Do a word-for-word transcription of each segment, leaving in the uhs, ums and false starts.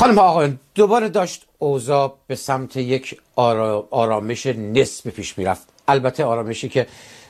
خانم آقایان، دوباره داشت اوضاع به سمت یک آرا... آرامش نسبی پیش میرفت. البته آرامشی که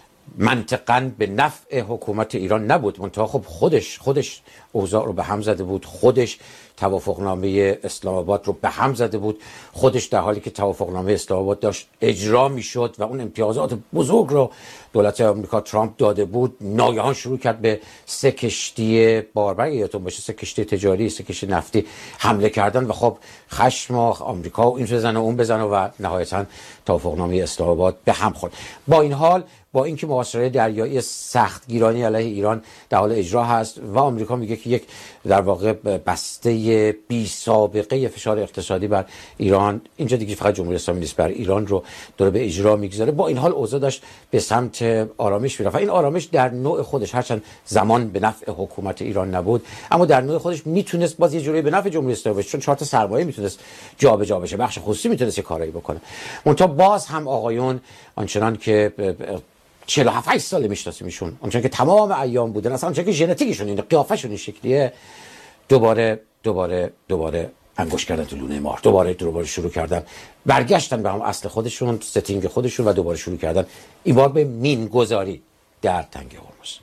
منطقاً به نفع حکومت ایران نبود، منتها خب خودش خودش اوضاع رو به هم زده بود، خودش توافقنامه اسلام آباد رو به هم زده بود، خودش در حالی که توافقنامه اسلام آباد داشت اجرا میشد و اون امتیازات بزرگ رو دولت آمریکا ترامپ داده بود، ناگهان شروع کرد به سه کشتی باربر، یادتون باشه سه کشتی تجاری، سه کشتی نفتی حمله کردن و خب خشم آمریکا و این بزنه و اون بزنه و نهایتاً توافقنامه اسلام آباد به هم خورد. با این حال، با اینکه محاصره دریایی سختگیرانی علیه ایران در حال اجرا هست و آمریکا میگه که یک در واقع بسته بی سابقه فشار اقتصادی بر ایران، اینجا دیگه فقط جمهوری اسلامی نیست، بر ایران رو داره به اجرا میگذاره، با این حال اوضاع داشت به سمت آرامش میرفت. این آرامش در نوع خودش هرچند زمان به نفع حکومت ایران نبود، اما در نوع خودش میتونست باز یه جوری به نفع جمهوری اسلامی بشه، چون چهار تا سرمایه میتونست جابجا بشه، بخش خصوصی میتونست یه کارایی بکنه. منتها باز هم آقایون آنچنان که چهل و هفت سال میشناسیم ایشون، آنچنان که تمام ایام بودن، اصلا آنچنان که ژنتیکشون این قیافشون این شکلیه، دوباره دوباره دوباره انگشت کردن تو لونه مار، دوباره دوباره شروع کردن برگشتن به هم اصل خودشون، ستینگ خودشون و دوباره شروع کردن این بار به مینگذاری در تنگه هرمز.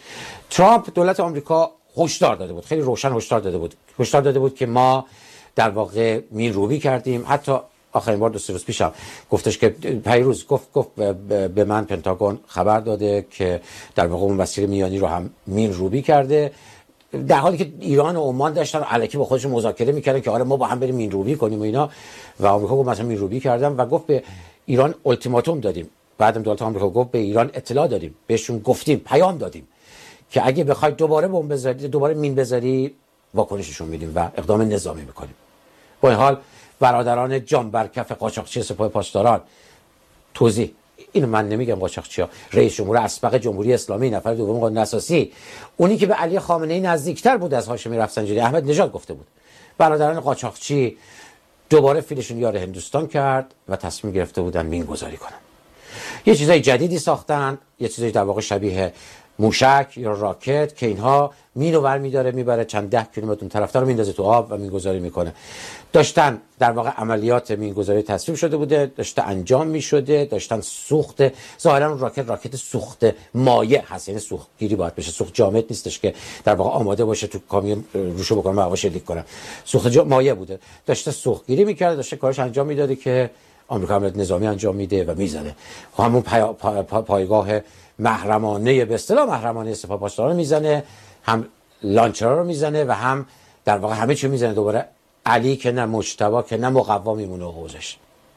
ترامپ دولت آمریکا هشدار داده بود، خیلی روشن هشدار داده بود هشدار داده بود که ما در واقع مین روبی کردیم. حتی آخرین بار دو سه روز پیشم گفتش که پیروز گفت گفت به من پنتاگون خبر داده که در واقع اون مسیر میانی رو هم مین روبی کرده، در حالی که ایران و عمان داشتن الکی با خودشون مذاکره میکردن که آره ما با هم بریم مین روبی کنیم و اینا، و آمریکا گفت مثلا مین روبی کردن و گفت به ایران التیماتوم دادیم. بعدم دولت آمریکا گفت به ایران اطلاع دادیم، بهشون گفتیم، پیام دادیم که اگه بخوای دوباره بمب بذاری، دوباره مین بذاری، واکنششون میدیم و اقدام نظامی میکنیم. با این حال برادران جان برکف قاچاقچی سپاه پاسداران، توضیح اینو من نمیگم قاچاقچی‌ها، رئیس جمهور اسبق جمهوری اسلامی، نفر دوم قانون اساسی، اونی که به علی خامنه‌ای نزدیکتر بود از هاشمی رفسنجانی، احمد نژاد گفته بود برادران قاچاقچی دوباره فیلشون یار هندوستان کرد و تصمیم گرفته بودن مین گذاری کنن. یه چیزای جدیدی ساختن، یه چیزای در واقع شبیه موشک یا راکت که اینها مینو برمی‌داره میبره چند ده کیلومتر اون طرف‌ها رو میندازه تو آب و مینگذاری میکنه. داشتن در واقع عملیات مینگذاری تصویب شده بوده، داشته انجام میشده، داشتن سوخت، ظاهرا اون راکت راکت سوخت مایع هست، یعنی سوختگیری باید بشه، سوخت جامد نیستش که در واقع آماده باشه تو کامیون روشو بکنه و هواش لیک کنه، سوخت مایع بوده، داشته سوختگیری میکرده، داشته کارش انجام میداده که آمریکا عملیات نظامی انجام میده و میزنه. همون پا... پا... پا... پایگاه محرمانه به اصطلاح محرمانه سپاه پاسداران میزنه، هم لانچرها رو میزنه و هم در واقع همه چی میزنه. دوباره علی که نه مجتبی که نه مقوا میمونه حوزش.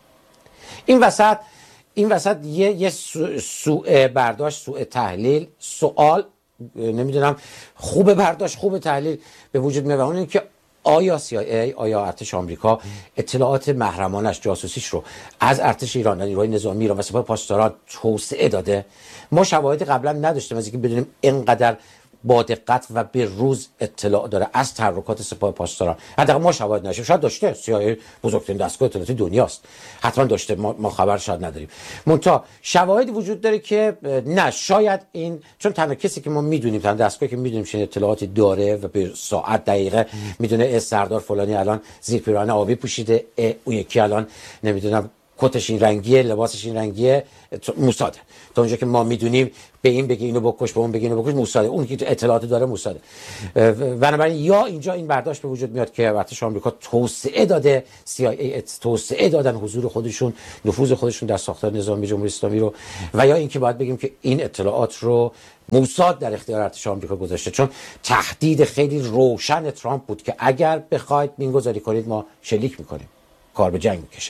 این وسط این وسط یه یه سوء برداشت، سوء تحلیل، سوال نمیدونم خوب برداشت خوب تحلیل به وجود میاد، اون اینه که آیا سی آی ای، آیا ارتش آمریکا اطلاعات محرمانش، جاسوسیش رو از ارتش ایران، نیروهای نظامی ایران و سپاه پاسداران توسعه داده؟ ما شواهدی قبلا نداشتیم از اینکه بدونیم اینقدر با دقت و به روز اطلاع داره از تحرکات سپاه پاسداران. حداقل ما شواهد نداشتیم، شاید داشته، سی آی ای بزرگترین دستگاه اطلاعاتی دنیاست، حتما داشته، ما, ما خبر شاید نداریم. منتها شواهدی وجود داره که نه، شاید این، چون تنها کسی که ما میدونیم، تنها دستگاهی که میدونیم چه اطلاعاتی داره و به ساعت دقیقه میدونه سردار فلانی الان زیر پیراهن آبی پوشیده، اون یکی الان نمیدونم کتش این رنگیه، لباسش این رنگیه، موساده. تا اونجا که ما میدونیم به این بگی اینو بکش، به اون بگی اینو بکش، موساده. اون که اطلاعات داره موساده. بنابراین یا اینجا این برداشت به وجود میاد که ارتش آمریکا توسعه داده، سی آی ای توسعه دادن حضور خودشون، نفوذ خودشون در ساختار نظامی جمهوری اسلامی رو، و یا اینکه باید بگیم که این اطلاعات رو موساد در اختیار ارتش آمریکا گذاشته، چون تهدید خیلی روشن ترامپ بود که اگر بخواید مینگذاری کنید ما شلیک میکنیم، کار به جنگ میکشه.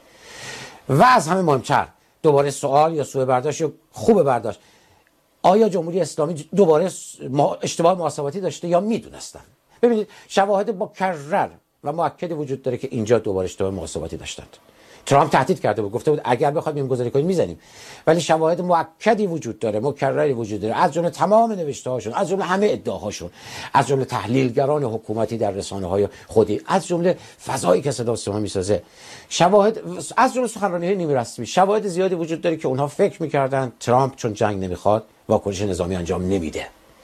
و از همه مهمتر دوباره سوال یا سوء برداشت یا خوب برداشت، آیا جمهوری اسلامی دوباره اشتباه محاسباتی داشته یا میدونستن؟ ببینید شواهد مکرر و مؤکد وجود داره که اینجا دوباره اشتباه محاسباتی داشتند. ترامپ تهدید کرده بود، گفته بود اگر بخواید میمگذاری کنید میزنیم، ولی شواهد مؤکدی وجود داره، مکرری وجود داره، از جمله تمام نوشته هاشون، از جمله همه ادعاهاشون، از جمله تحلیلگران حکومتی در رسانه‌های خودی، از جمله فضایی که صدا و سیما میسازه، شواهد از جمله سخنرانی‌های نیمه رسمی، شواهد زیادی وجود داره که اونها فکر می‌کردن ترامپ چون جنگ نمیخواد واکنش نظامی انجام نمیده.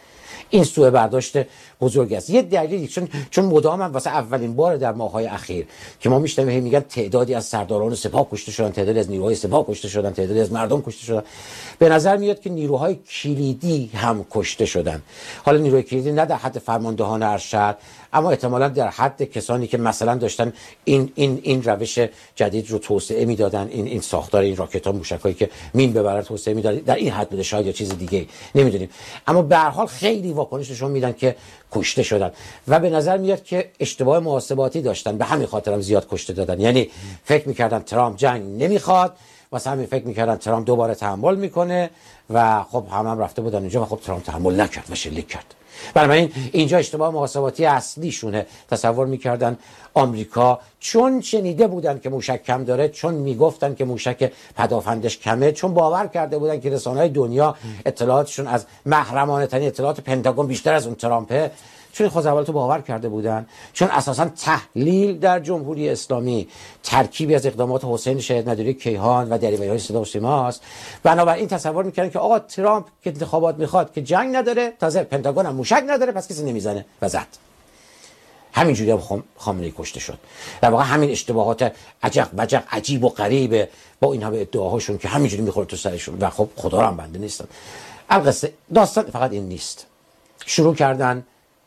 این سوء برداشت بزرگ است. یه دلیلی چون چون مدام هم واسه اولین بار در ماه‌های اخیر که ما میشنویم میگن تعدادی از سرداران سپاه کشته شدن، تعدادی از نیروهای سپاه کشته شدن، تعدادی از مردم کشته شدن، به نظر میاد که نیروهای کلیدی هم کشته شدن. حالا نیروهای کلیدی نه در حد فرماندهان ارشد، اما احتمالاً در حد کسانی که مثلا داشتن این این این روش جدید رو توسعه میدادن، این این ساختار این راکت‌ها موشکایی که مین ببرن توسعه میدادن، در این حد بوده، شاید یا چیز دیگه نمیدونیم. اما به هر حال خیلی واکنش نشون میدن که کشته شدن و به نظر میاد که اشتباه محاسباتی داشتن، به همین خاطر هم زیاد کشته دادن. یعنی فکر میکردن ترامپ جنگ نمیخواد، واسه همین فکر میکردن ترامپ دوباره تحمل میکنه و خب هم هم رفته بودن اینجا و خب ترامپ تحمل نکرد و شلیک کرد. بنابراین اینجا اشتباه محاسباتی اصلیشونه. تصور میکردن آمریکا چون شنیده بودن که موشک کم داره، چون میگفتن که موشک پدافندش کمه، چون باور کرده بودن که رسانه‌های دنیا اطلاعاتشون از محرمانه ترین اطلاعات پنتاگون بیشتر از اون ترامپه، چون خود اول تو باور کرده بودن، چون اساسا تحلیل در جمهوری اسلامی ترکیبی از اقدامات حسین شهید نداری کیهان و دریوری‌های صدا و سیما است. بنابراین تصور میکردن که آقا ترامپ که انتخابات میخواد که جنگ نداره، تازه پنتاگون هم موشک نداره، پس کسی نمیزنه و زد. همینجوری هم خامنه‌ای کشته شد. در واقع همین اشتباهات عجق وجق عجیب و غریب با این همه ادعاهاشون که همینجوری میخوره تو سرشون و خب خدا رو هم بنده نیستن. القصه داستان فقط این نیست. شروع کردن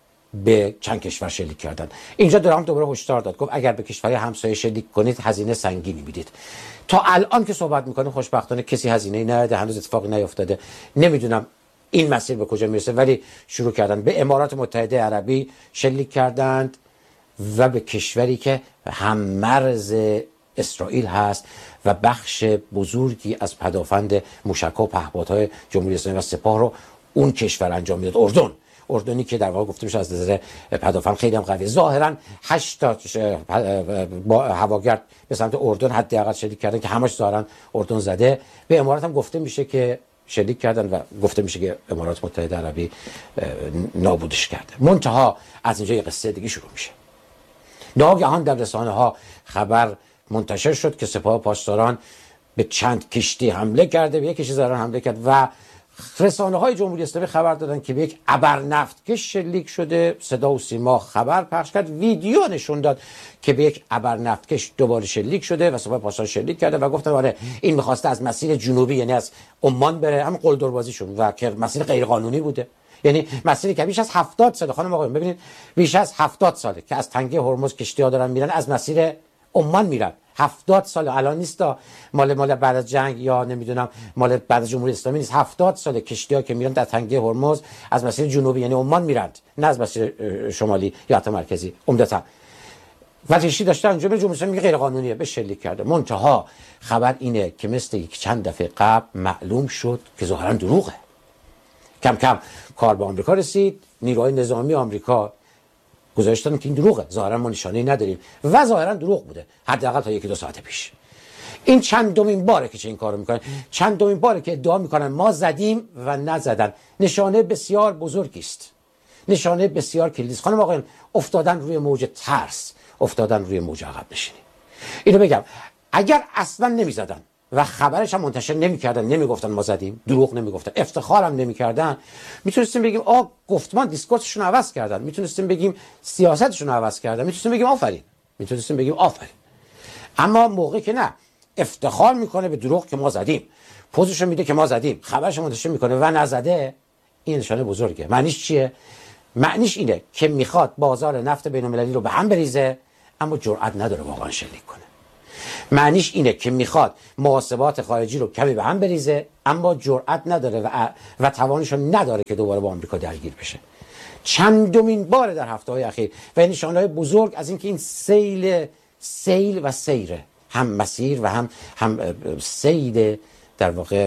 به چند کشور شلیک کردن. اینجا ترامپ دوباره هشدار داد، گفت اگر به کشور همسایه شلیک کنید هزینه سنگینی میدید. تا الان که صحبت میکنه خوشبختانه کسی هزینه‌ای نداده، هنوز اتفاقی نیفتاده. نمیدونم این مسیر به کجا میرسه، ولی شروع کردن به امارات متحده عربی شلیک کردند و به کشوری که هم مرز اسرائیل هست و بخش بزرگی از پدافند موشک‌ها و پهپادهای جمهوری اسلامی و سپاه رو اون کشور انجام میداد. اردن اردنی که در واقع گفته میشه از نظر پدافند خیلی هم قویه. ظاهرا هشت تا با هواگرد به سمت اردن حداقل شلیک کردن که همش ظاهرا اردن زده. به امارات هم گفته میشه که شلیک کردن و گفته میشه که امارات متحده عربی نابودش کرده. منتها از اینجا یه قصه دیگه شروع میشه. ناگهان در رسانه ها خبر منتشر شد که سپاه پاسداران به چند کشتی حمله کرده، به یک کشتی زهران حمله کرد و رسانه های جمهوری اسلامی خبر دادن که به یک ابرنفتکش شلیک شده. صدا و سیما خبر پخش کرد، ویدیو نشون داد که به یک ابرنفتکش دوباره شلیک شده و سپاه پاسداران شلیک کرده و گفتن آره این می‌خواسته از مسیر جنوبی یعنی از عمان بره، هم قلدربازیشون و که مسیر غیر قانونی بوده. یعنی مسیری که بیش از هفتاد سال خانم آقایون ببینید بیش از هفتاد ساله که از تنگه هرمز کشتی‌ها دارن میرن، از مسیر عمان میرن. هفتاد سال الان نیست، مال مال بعد از جنگ یا نمیدونم مال بعد از جمهوری اسلامی نیست. هفتاد سال کشتی‌ها که میرن در تنگه هرمز از مسیر جنوبی یعنی عمان میرن، نه از مسیر شمالی یا حتی مرکزی عمدتاً. و کشتی داشته اونجا به جمهوری اسلامی غیر قانونیه به شلیک کرده. منتها خبر اینه که مثل یک چند دفعه قبل معلوم شد که ظاهرا دروغه. کم کم کار به آمریکا رسید، نیروهای نظامی آمریکا گزارش دادن که این دروغه، ظاهرا ما نشانه‌ای نداریم و ظاهرا دروغ بوده، حداقل تا یکی دو ساعت پیش. این چندمین باره که چه این کارو میکنن، چندمین باره که ادعا میکنن ما زدیم و نزدن. نشانه بسیار بزرگی است، نشانه بسیار کلیدی است. خانم آقایان، افتادن روی موج ترس، افتادن روی موج عقب نشینی. اینو بگم اگر اصلا نمیزدن و خبرش هم منتشر نمیکردن، نمیگفتن ما زدیم، دروغ نمیگفتن، افتخارم نمیکردن، میتونستیم بگیم آ گفتمان دیسکورسشون عوض کردن، میتونستیم بگیم سیاستشون عوض کردن، میتونستیم بگیم آفرین، میتونستیم بگیم آفرین. اما موقعی که نه، افتخار میکنه به دروغ که ما زدیم، پوزش میده که ما زدیم، خبرش منتشر میکنه و نزده، این نشانه بزرگه. معنیش چیه؟ معنیش اینه که میخواد بازار نفت بین‌المللی رو به هم بریزه اما جرئت نداره واقعا شلیک کنه. معنیش اینه که میخواد محاسبات خارجی رو کمی به هم بریزه اما جرئت نداره و و توانش نداره که دوباره با آمریکا درگیر بشه. چندمین بار در هفته‌های اخیر و نشانه‌های بزرگ از اینکه این سیل سیل و سیره، هم مسیر و هم هم سیل در واقع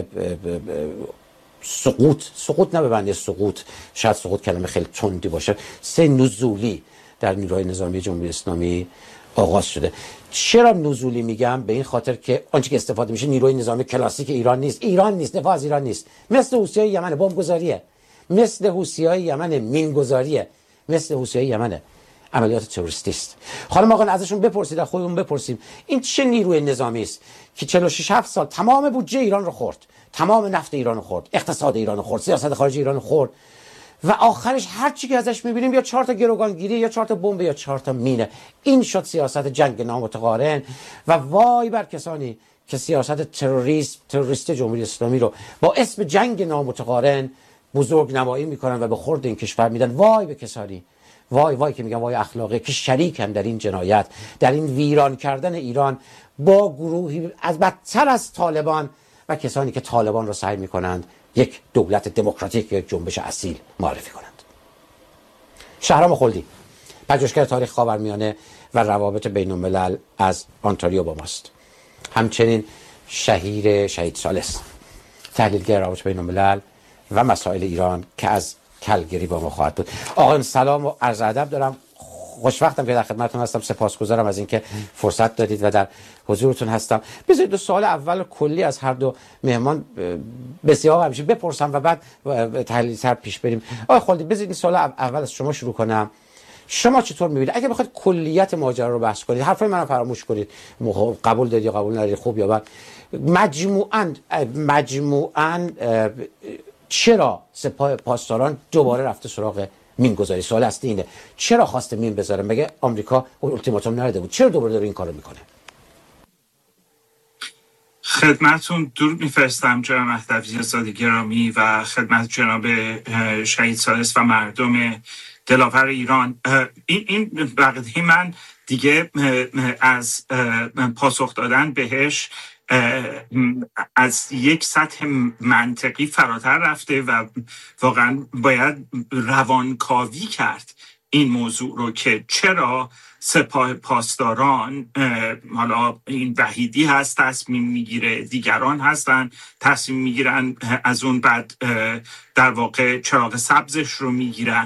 سقوط سقوط نه به معنی سقوط، شاید سقوط کلمه خیلی تندی باشه، سه نزولی در نیروهای نظامی جمهوری اسلامی آغاز شده. چرا نزولی میگم؟ به این خاطر که آنچه که استفاده میشه نیروی نظامی کلاسیک ایران نیست، ایران نیست، دفاع از ایران نیست، مثل حوثیای یمن بمبگذاریه، مثل حوثیای یمن مینگذاریه، مثل حوثیای یمن عملیات تروریستی است. حالا ما ازشون بپرسید، از خودمون بپرسیم این چه نیروی نظامی است که چهل و شش هفت سال تمام بودجه ایران رو خورد، تمام نفت ایران رو خورد، اقتصاد ایران رو خورد، سیاست خارجی ایران رو خورد و آخرش هر چی که ازش میبینیم یا چهار تا گروگانگیری یا چهار تا بمب یا چهار تا مینه. این شد سیاست جنگ نامتقارن و وای بر کسانی که سیاست تروریسم تروریست جمهوری اسلامی رو با اسم جنگ نامتقارن بزرگ نمایی میکنن و به خورد این کشور میدن. وای به کسانی، وای وای که میگم وای اخلاقی که شریکن در این جنایت، در این ویران کردن ایران با گروهی از بدتر از طالبان و کسانی که طالبان رو سعی میکنند یک دولت دموکراتیک، یک جنبش اصیل معرفی کنند. شهرام خلدی، پژوهشگر تاریخ خاورمیانه و روابط بین الملل از آنتاریو با ماست. همچنین شهیر شهید ثالث، تحلیلگر روابط بین الملل و مسائل ایران که از کلگری با ما خواهد بود. آقایان سلام و عرض ادب دارم. خوشوقتم که در خدمتتون هستم. سپاسگزارم از اینکه فرصت دادید و در حضورتون هستم. بذارید دو سوال اول کلی از هر دو مهمان بسیار همیشه بپرسم و بعد تحلیل سر پیش بریم. آقای خلدی، بذارید این سوال اول از شما شروع کنم. شما چطور می‌بینید اگه بخواید کلیت ماجرا رو بحث کنید، حرفای منو فراموش کنید، قبول دارید یا قبول ندارید، خوب یا بد، مجموعاً مجموعاً چرا سپاه پاسداران دوباره رفته سراغ مین گذاری؟ سوال اصلی اینه، چرا خواسته مین بذاره؟ مگه آمریکا التیماتوم نداده بود؟ چرا دوباره داره این کارو میکنه؟ خدمتتون درود میفرستم جناب مهدوی زاده گرامی و خدمت جناب شهید ثالث و مردم دلاور ایران. این این بقیه من دیگه از پاسخ دادن بهش از یک سطح منطقی فراتر رفته و واقعا باید روانکاوی کرد این موضوع رو که چرا سپاه پاسداران، حالا این وحیدی هست تصمیم میگیره، دیگران هستن تصمیم میگیرن، از اون بعد در واقع چراغ سبزش رو میگیرن.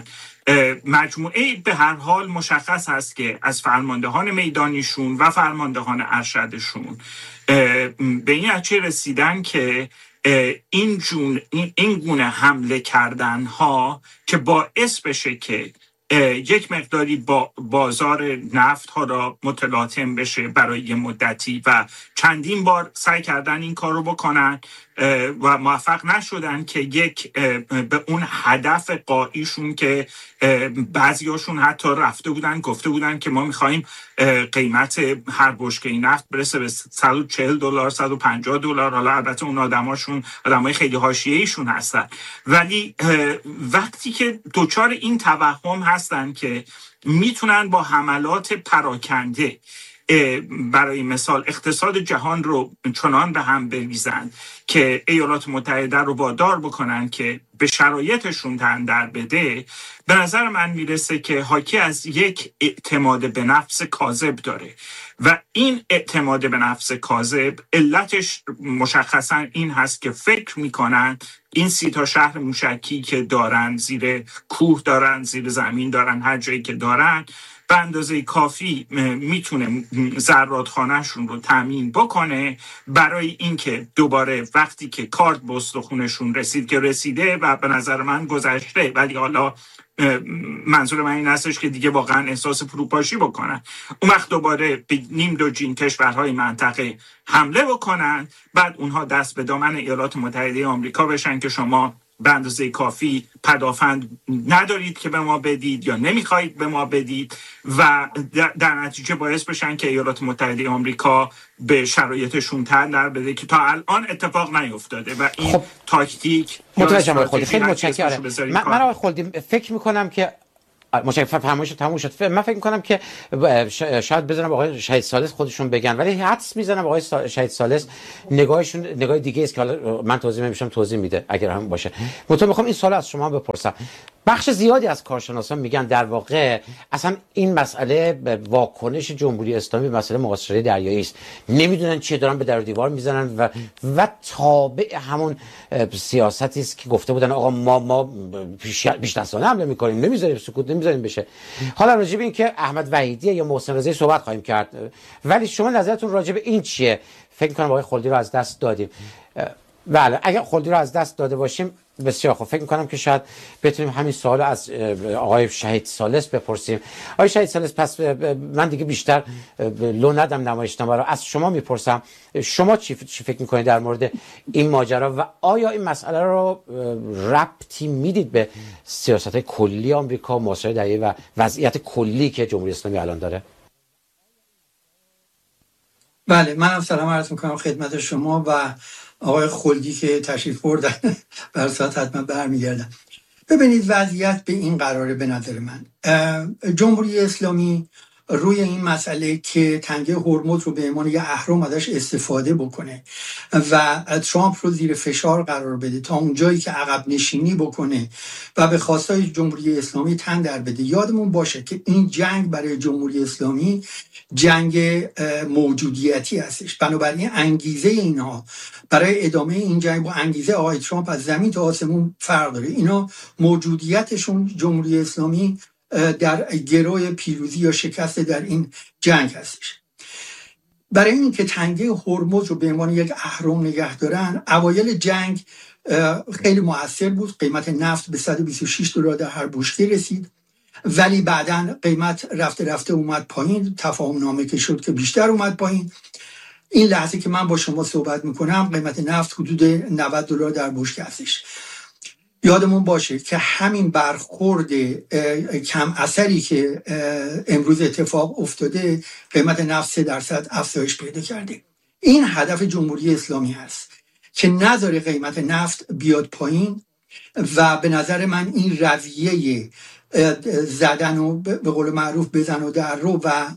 مجموعه به هر حال مشخص هست که از فرماندهان میدانیشون و فرماندهان ارشدشون به این نتیجه رسیدن که این جون این گونه حمله کردن ها که باعث بشه که یک مقداری با بازار نفت ها را متلاطم بشه برای یه مدتی و چندین بار سعی کردن این کار رو بکنن و موفق نشدن که یک به اون هدف قایشون که بعضیاشون حتی رفته بودن گفته بودن که ما میخواییم قیمت هر بشکه نفت برسه به صد و چهل دلار صد و پنجاه دلار. حالا البته اون آدماشون آدمای خیلی حاشیه‌ایشون هستن، ولی وقتی که دوچار این توهم هستن که میتونن با حملات پراکنده برای مثال اقتصاد جهان رو چنان به هم بریزن که ایالات متحده رو وادار بکنن که به شرایطشون تن در بده، به نظر من میرسه که حاکی از یک اعتماد به نفس کاذب داره و این اعتماد به نفس کاذب علتش مشخصا این هست که فکر میکنن این سی تا شهر موشکی که دارن، زیر کوه دارن، زیر زمین دارن، هر جایی که دارن، به اندازه کافی میتونه زرادخانه‌شون رو تامین بکنه برای اینکه دوباره وقتی که کارت به استخونشون رسید که رسیده و به نظر من گذشته، ولی حالا منظور من این هستش که دیگه واقعا احساس فروپاشی بکنن، اون وقت دوباره به نیم دو جین کشورهای منطقه حمله بکنن، بعد اونها دست به دامن ایالات متحده آمریکا بشن که شما به اندازه کافی پدافند ندارید که به ما بدید یا نمیخواهید به ما بدید و در نتیجه باعث بشن که ایالات متحده آمریکا به شرایطشون تن در بده که تا الان اتفاق نیفتاده و این خب. تاکتیک متوجهم خودی خیلی متشکرم. من من آقای خلدی فکر میکنم که مشکل فرمایش تموم شد. من فکر میکنم که شاید بزنم آقای شهید ثالث خودشون بگن، ولی حدس میزنم آقای شهید ثالث نگاهشون نگاه دیگه است که حالا من توضیح نمیشم، توضیح میده اگر هم باشه. منتها میخوام این سوال از شما بپرسم. بخش زیادی از کارشناسان میگن در واقع اصلا این مسئله واکنش جمهوری اسلامی مسئله محاصره دریایی است، نمیدونن چیه، دارن به در و دیوار میزنن و و تابع همون سیاستی است که گفته بودن آقا ما ما پیش پیش دستانه حمله میکنیم، نمیذاریم سکوت نمیذاریم بشه. حالا راجع به این که احمد وحیدی یا محسن رضایی صحبت خواهیم کرد، ولی شما نظرتون راجع به این چیه؟ فکر کنم آقای خلدی رو از دست دادیم. بله، اگر خلدی رو از دست داده باشیم بسیار خوب. فکر می‌کنم که شاید بتونیم همین سوال از آقای شهید ثالث بپرسیم. آقای شهید ثالث، پس من دیگه بیشتر لو ندم نمایشنامه رو، از شما میپرسم شما چی چی فکر می‌کنید در مورد این ماجرا و آیا این مسئله رو ربطی میدید به سیاست کلی آمریکا معاصر دهه و وضعیت کلی که جمهوری اسلامی الان داره؟ بله، منم سلام عرض میکنم خدمت شما و آقای خلدی که تشریف بردن. بر ساعت حتما برمیگردن. ببینید وضعیت به این قراره. به نظر من جمهوری اسلامی روی این مسئله که تنگه هرمز رو به عنوان یه اهرم ازش استفاده بکنه و ترامپ رو زیر فشار قرار بده تا اونجایی که عقب نشینی بکنه و به خواستای جمهوری اسلامی تن در بده. یادمون باشه که این جنگ برای جمهوری اسلامی جنگ موجودیتی هستش، بنابراین انگیزه اینها برای ادامه این جنگ با انگیزه آقای ترامپ از زمین تا آسمون فرق داره. اینا موجودیتشون جمهوری اسلامی در گروه پیروزی یا شکست در این جنگ هستش. برای اینکه تنگه هرمز رو به عنوان یک اهرم نگه دارن، اوایل جنگ خیلی مؤثر بود. قیمت نفت به صد و بیست و شش دلار در هر بشکه رسید، ولی بعداً قیمت رفته رفته اومد پایین. تفاهم نامه که شد که بیشتر اومد پایین. این لحظه که من با شما صحبت میکنم قیمت نفت حدود نود دلار در بشکه هستش. یادمون باشه که همین برخورد کم اثری که امروز اتفاق افتاده، قیمت نفت سه درصد افزایش پیدا کرده. این هدف جمهوری اسلامی هست که نذاره قیمت نفت بیاد پایین و به نظر من این رویه زدن و به قول معروف بزن و در رو و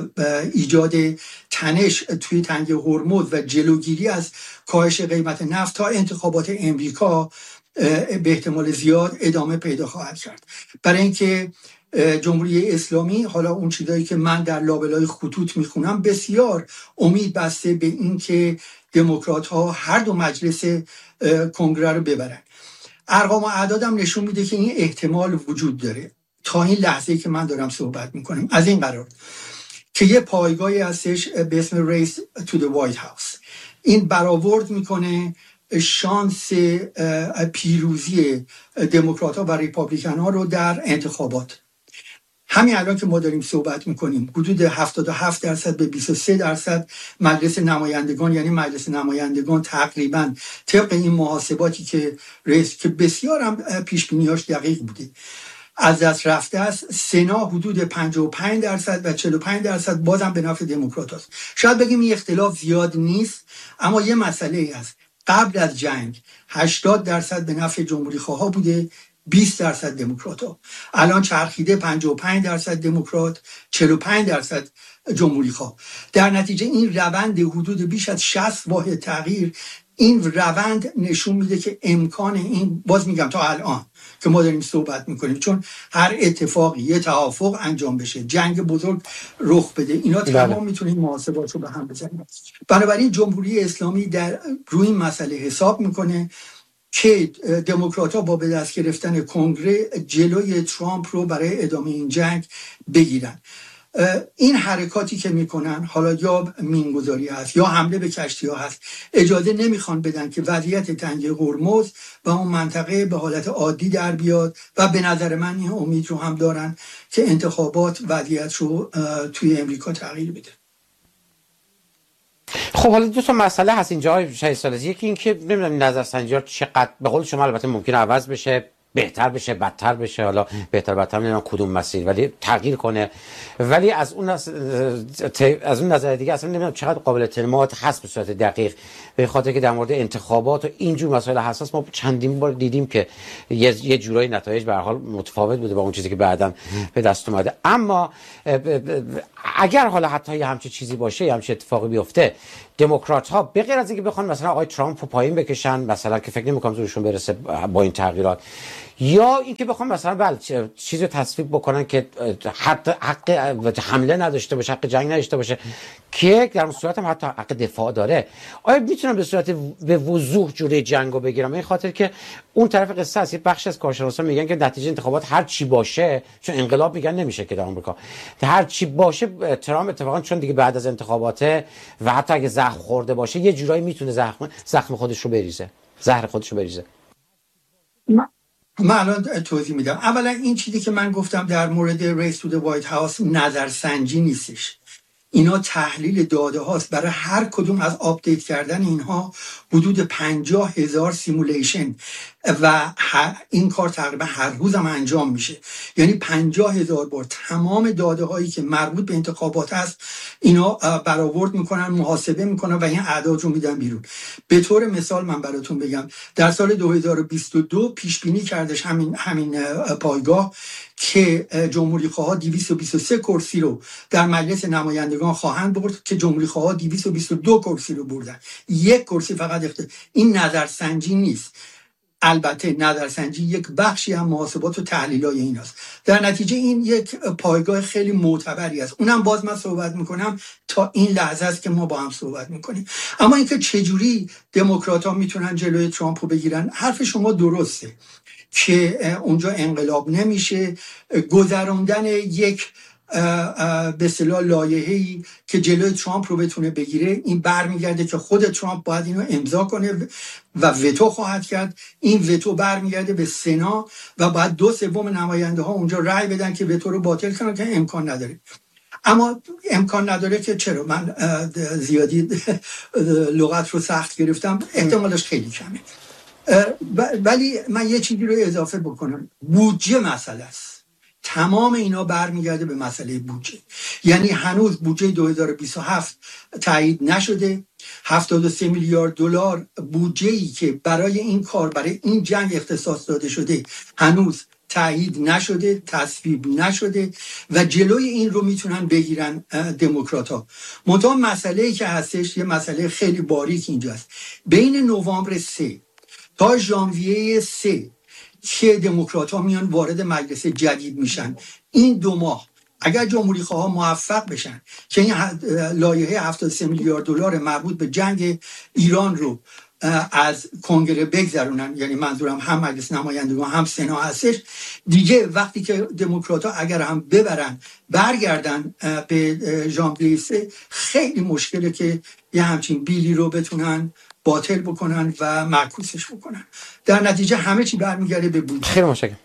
ایجاد تنش توی تنگه هرمز و جلوگیری از کاهش قیمت نفت تا انتخابات امریکا به احتمال زیاد ادامه پیدا خواهد کرد. برای اینکه جمهوری اسلامی، حالا اون چیزایی که من در لابلای خطوط میخونم، بسیار امید بسته به این که دموکرات ها هر دو مجلس کنگره رو ببرن. ارقام و اعدادم نشون میده که این احتمال وجود داره. تا این لحظه‌ای که من دارم صحبت میکنم از این قرار که یه پایگاهی هستش به اسم ریس تو دی وایت هاوس. این برآورد میکنه شانس پیروزی دموکرات ها و ریپابلیکن ها رو در انتخابات. همین الان که ما داریم صحبت میکنیم حدود هفتاد و هفت درصد به بیست و سه درصد مجلس نمایندگان، یعنی مجلس نمایندگان تقریبا طبق این محاسباتی که رئیس که بسیار هم پیش بینیاش دقیق بوده از دست رفته است. سنا حدود پنجاه و پنج درصد و چهل و پنج درصد بازم به نفع دموکرات هست. شاید بگیم این اختلاف زیاد نیست، اما یه مسئله ای هست. قبل از جنگ هشتاد درصد به نفع جمهوری خواه بوده، بیست درصد دموکرات ها. الان چرخیده پنجاه و پنج درصد دموکرات، چهل و پنج درصد جمهوری خواه. در نتیجه این روند حدود بیش از شصت واحد تغییر، این روند نشون میده که امکان این، باز میگم تا الان که ما داریم صحبت میکنیم، چون هر اتفاقی یه توافق انجام بشه، جنگ بزرگ رخ بده، اینا تمام میتونیم محاسبات رو به هم بزنیم. بنابراین جمهوری اسلامی در روی این مسئله حساب میکنه که دموکرات‌ها با به دست گرفتن کنگره جلوی ترامپ رو برای ادامه این جنگ بگیرن. این حرکاتی که میکنن، حالا یا مینگذاری هست یا حمله به کشتی ها هست، اجازه نمیخوان بدن که وضعیت تنگه هرمز و اون منطقه به حالت عادی در بیاد و به نظر من این امید رو هم دارن که انتخابات وضعیت رو توی امریکا تغییر بده. خب حالا دو تا مسئله هست اینجا آقای شهید ثالثی. یکی این که نمیدونم نظرسنجی ها چقدر به قول شما البته ممکنه عوض بشه، بهتر بشه، بدتر بشه، حالا بهتر بدتر نمیدونم کدوم مسیر، ولی تغییر کنه. ولی از اون از, از اون نظر دیگه اصلا نمیدونم چقدر قابل اعتماد هست به صورت دقیق، به خاطر که در مورد انتخابات و اینجور مسائل حساس ما چندین بار دیدیم که یه یه جورایی نتایج به هر حال متفاوت بوده با اون چیزی که بعداً به دست اومده. اما اگر حالا حتی یه همچین چیزی باشه، یه همچین اتفاقی بیفته، دموکرات ها به غیر از اینکه بخوان مثلا آقای ترامپ رو پایین بکشن، مثلا که فکر نمی‌کنم زورشون برسه با این تغییرات، یا اینکه بخوام مثلا بله چیزی رو تصویب بکنن که حتی حق حمله نداشته باشه، حق جنگ نداشته باشه، که در اون صورت هم حتی حق دفاع داره، آیا میتونن به صورت به وضوح جلوی جنگو بگیرن؟ این خاطر که اون طرف قصه است، یه بخش از کارشناسا میگن که نتیجه انتخابات هر چی باشه، چون انقلاب میگن نمیشه که در آمریکا، هر چی باشه ترامپ اتفاقا چون دیگه بعد از انتخاباته و حتی اگه زخم خورده باشه یه جورایی میتونه زخم زخم خودش رو بریزه، زهر خودش رو بریزه. من من الان توضیح میدم. اولا این چیزی که من گفتم در مورد ریس تو وایت هاوس نظرسنجی نیستش، اینا تحلیل داده هاست. برای هر کدوم از آپدیت کردن اینها حدود پنجاه هزار سیمولیشن و این کار تقریبا هر روز هم انجام میشه، یعنی پنجاه هزار بار تمام داده هایی که مربوط به انتخابات هست اینا برآورد میکنن، محاسبه میکنن و این اعداد رو میدن بیرون. به طور مثال من براتون بگم در سال دو هزار و بیست و دو پیش بینی کردش همین همین پایگاه که جمهوری خواها دویست و بیست و سه کرسی رو در مجلس نمایندگان خواهند برد که جمهوری خواها دویست و بیست و دو کرسی رو بردن، یک کرسی فقط اخت... این نظرسنجی نیست. البته نظرسنجی یک بخشی هم محاسبات و تحلیلای این هست. در نتیجه این یک پایگاه خیلی معتبری است. اونم باز من صحبت میکنم تا این لحظه است که ما با هم صحبت میکنیم. اما اینکه چجوری دموکرات ها میتونن جلوی ترامپ رو بگیرن، حرف شما درسته که اونجا انقلاب نمیشه. گذراندن یک به اصطلاح لایحه‌ای که جلوی ترامپ رو بتونه بگیره، این برمیگرده که خود ترامپ باید اینو امضا کنه و وتو خواهد کرد. این وتو برمیگرده به سنا و باید دو سوم نماینده ها اونجا رأی بدن که وتو رو باطل کنن، که امکان نداره. اما امکان نداره که چرا؟ من زیادی لغت رو سخت گرفتم، احتمالش خیلی کمه. ولی من یه چیزی رو اضافه بکنم، بودجه مسئله است. تمام اینا برمیگرده به مسئله بودجه. یعنی هنوز بودجه دو هزار و بیست و هفت تایید نشده. هفتاد و سه میلیارد دلار بودجه‌ای که برای این کار، برای این جنگ اختصاص داده شده هنوز تایید نشده، تصویب نشده و جلوی این رو میتونن بگیرن دموکرات‌ها. منتها مسئله‌ای که هستش یه مسئله خیلی باریک اینجاست. بین نوامبر سه تا ژانویه سه که دموکرات ها میان وارد مجلس جدید میشن، این دو ماه اگر جمهوری خواه موفق بشن که این لایحه هفتاد و سه میلیارد دلار مربوط به جنگ ایران رو از کنگره بگذرونن، یعنی منظورم هم مجلس نمایندگان هم سنا هستش، دیگه وقتی که دموکرات ها اگر هم ببرن برگردن به ژانویه سه، خیلی مشکله که یه همچین بیلی رو بتونن باطل بکنن و معکوسش بکنن. در نتیجه همه چی برمیگرده به بودجه. خیلی متشکرم.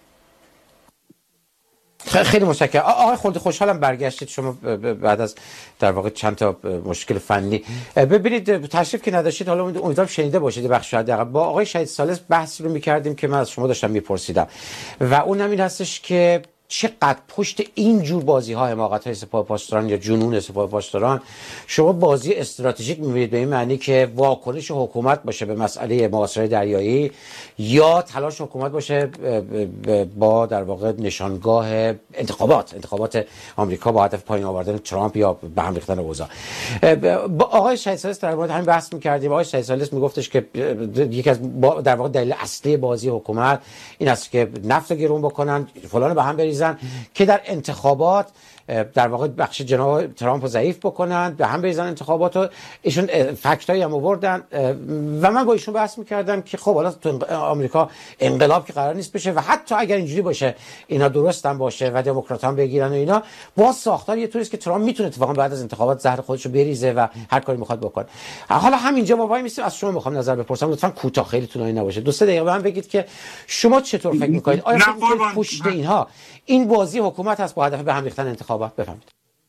خیلی متشکرم. آقای خلدی، خوشحالم برگشتید شما بعد از در واقع چند تا مشکل فنی. ببینید تشریف که نداشتید، حالا امیدوارم شنیده باشید بخش حداقل با آقای شهید ثالث بحث رو می‌کردیم که من از شما داشتم می‌پرسیدم و اون هم این هستش که چقدر پشت این جور بازی ها، حماقت های سپاه پاسداران یا جنون سپاه پاسداران، شما بازی استراتژیک می‌بینید، به این معنی که واکنش حکومت باشه به مسئله محاصره دریایی یا تلاش حکومت باشه با در واقع نشانگاه انتخابات انتخابات آمریکا با هدف پایین آوردن ترامپ یا به هم ریختن اوضاع. با آقای شهید ثالث در مورد همین بحث می‌کردیم. آقای شهید ثالث میگفتش که یکی از در واقع دلیل اصلی بازی حکومت این است که نفت گرون بکنن، فلان به هم بریزن که در انتخابات در واقع بخش جناب ترامپ رو ضعیف بکنن، به هم بریزن انتخابات رو. ایشون فکتایی هم آوردن و من با ایشون بحث میکردم که خب حالا تو آمریکا انقلاب که قرار نیست بشه و حتی اگر اینجوری باشه اینا درست هم باشه و دموکرات‌ها بگیرن و اینا، با ساختار یه طوریه که ترامپ میتونه اتفاقا بعد از انتخابات زهر خودش رو بریزه و هر کاری میخواد بکنه. حالا همینجا ما وای میسیم، از شما میخوام نظر بپرسم، لطفا کوتاه، خیلی طولانی نباشه، دو سه دقیقه به من بگید که شما چطور فکر میکنید؟ آیا پشت اینها این بازی حکومت هست با هدف به هم ریختن انتخابات؟ بفهمید.